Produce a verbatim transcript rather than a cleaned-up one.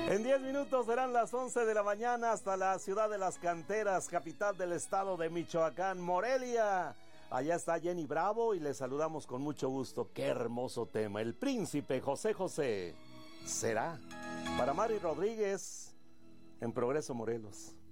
En diez minutos serán las once de la mañana hasta la ciudad de Las Canteras, capital del estado de Michoacán, Morelia. Allá está Jenny Bravo y le saludamos con mucho gusto. Qué hermoso tema, El Príncipe José José. Será para Mari Rodríguez en Progreso, Morelos.